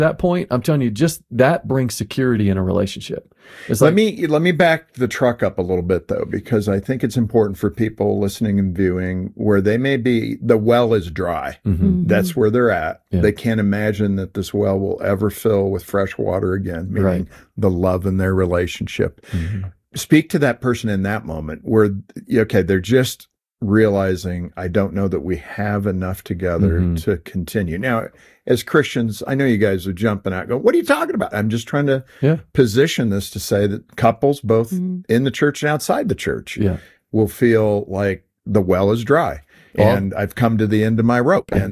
that point, I'm telling you, just that brings security in a relationship. It's let me back the truck up a little bit though, because I think it's important for people listening and viewing where they may be, the well is dry. Mm-hmm. That's where they're at. Yeah. They can't imagine that this well will ever fill with fresh water again, meaning the love in their relationship. Mm-hmm. Speak to that person in that moment where, okay, they're just realizing, I don't know that we have enough together to continue. Now, as Christians, I know you guys are jumping out, going, what are you talking about? I'm just trying to position this to say that couples, both in the church and outside the church, will feel like the well is dry and I've come to the end of my rope. And